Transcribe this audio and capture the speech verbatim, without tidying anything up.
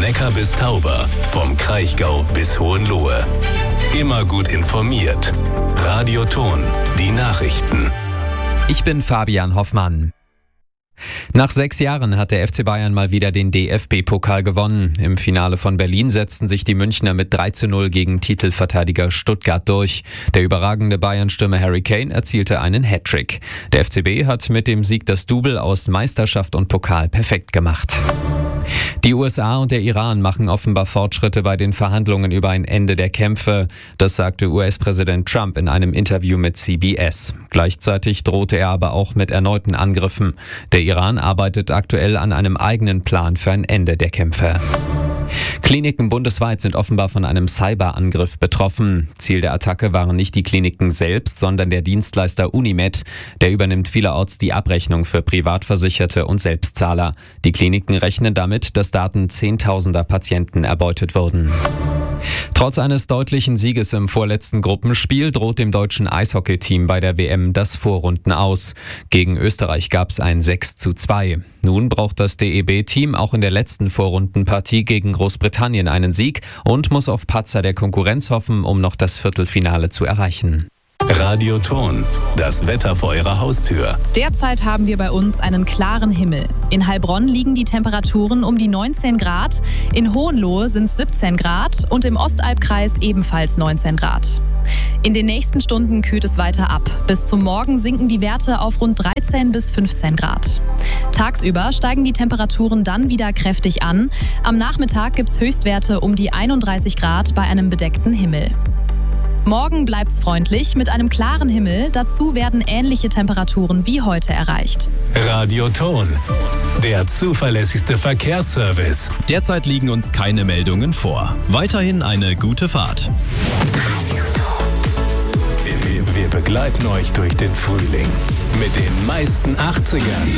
Neckar bis Tauber, vom Kraichgau bis Hohenlohe. Immer gut informiert. Radio Ton, die Nachrichten. Ich bin Fabian Hoffmann. Nach sechs Jahren hat der F C Bayern mal wieder den D F B-Pokal gewonnen. Im Finale von Berlin setzten sich die Münchner mit drei zu null gegen Titelverteidiger Stuttgart durch. Der überragende Bayern-Stürmer Harry Kane erzielte einen Hattrick. Der F C B hat mit dem Sieg das Double aus Meisterschaft und Pokal perfekt gemacht. Die U S A und der Iran machen offenbar Fortschritte bei den Verhandlungen über ein Ende der Kämpfe. Das sagte U S-Präsident Trump in einem Interview mit C B S. Gleichzeitig drohte er aber auch mit erneuten Angriffen. Der Iran arbeitet aktuell an einem eigenen Plan für ein Ende der Kämpfe. Kliniken bundesweit sind offenbar von einem Cyberangriff betroffen. Ziel der Attacke waren nicht die Kliniken selbst, sondern der Dienstleister Unimed. Der übernimmt vielerorts die Abrechnung für Privatversicherte und Selbstzahler. Die Kliniken rechnen damit, dass Daten zehntausender Patienten erbeutet wurden. Trotz eines deutlichen Sieges im vorletzten Gruppenspiel droht dem deutschen Eishockeyteam bei der W M das Vorrunden aus. Gegen Österreich gab es ein sechs zu zwei. Nun braucht das D E B-Team auch in der letzten Vorrundenpartie gegen Großbritannien einen Sieg und muss auf Patzer der Konkurrenz hoffen, um noch das Viertelfinale zu erreichen. Radio Ton, das Wetter vor Ihrer Haustür. Derzeit haben wir bei uns einen klaren Himmel. In Heilbronn liegen die Temperaturen um die neunzehn Grad, in Hohenlohe sind es siebzehn Grad und im Ostalbkreis ebenfalls neunzehn Grad. In den nächsten Stunden kühlt es weiter ab. Bis zum Morgen sinken die Werte auf rund dreizehn bis fünfzehn Grad. Tagsüber steigen die Temperaturen dann wieder kräftig an. Am Nachmittag gibt es Höchstwerte um die einunddreißig Grad bei einem bedeckten Himmel. Morgen bleibt's freundlich mit einem klaren Himmel. Dazu werden ähnliche Temperaturen wie heute erreicht. Radio Ton, der zuverlässigste Verkehrsservice. Derzeit liegen uns keine Meldungen vor. Weiterhin eine gute Fahrt. Wir, wir begleiten euch durch den Frühling mit den meisten achtzigern.